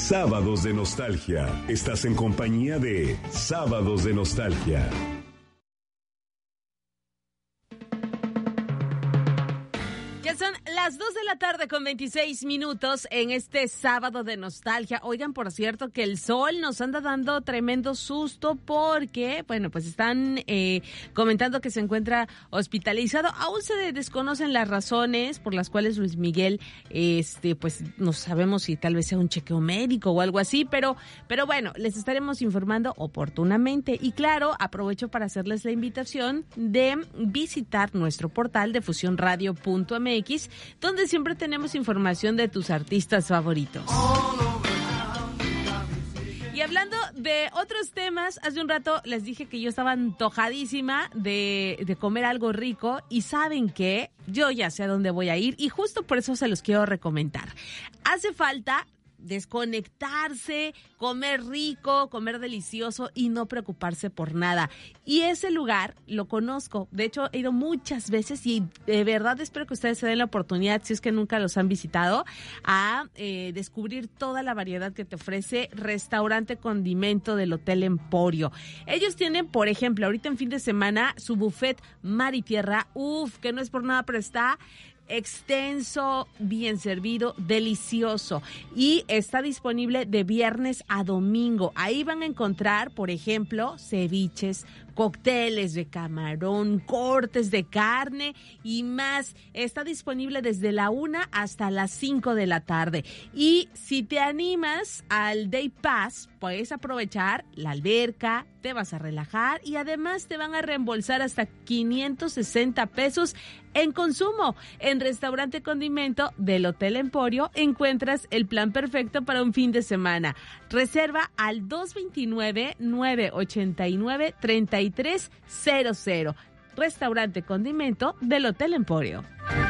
Sábados de Nostalgia. Estás en compañía de Sábados de Nostalgia. Ya son las 2 de la tarde con 26 minutos en este sábado de nostalgia. Oigan, por cierto, que el sol nos anda dando tremendo susto porque, bueno, pues están comentando que se encuentra hospitalizado. Aún se desconocen las razones por las cuales Luis Miguel, pues no sabemos si tal vez sea un chequeo médico o algo así, pero bueno, les estaremos informando oportunamente. Y claro, aprovecho para hacerles la invitación de visitar nuestro portal de fusionradio.mx, donde siempre tenemos información de tus artistas favoritos. Y hablando de otros temas, hace un rato les dije que yo estaba antojadísima de comer algo rico, y ¿saben qué? Yo ya sé a dónde voy a ir y justo por eso se los quiero recomendar. Hace falta desconectarse, comer rico, comer delicioso y no preocuparse por nada. Y ese lugar lo conozco. De hecho, he ido muchas veces y de verdad espero que ustedes se den la oportunidad, si es que nunca los han visitado, a descubrir toda la variedad que te ofrece Restaurante Condimento del Hotel Emporio. Ellos tienen, por ejemplo, ahorita en fin de semana, su buffet mar y tierra. Que no es por nada, pero está extenso, bien servido, delicioso, y está disponible de viernes a domingo. Ahí van a encontrar, por ejemplo, ceviches, cócteles de camarón, cortes de carne y más. Está disponible desde la 1 hasta las 5 de la tarde. Y si te animas al Day Pass, puedes aprovechar la alberca, te vas a relajar y además te van a reembolsar hasta 560 pesos en consumo. En Restaurante Condimento del Hotel Emporio encuentras el plan perfecto para un fin de semana. Reserva al 229-989-3300. Restaurante Condimento del Hotel Emporio.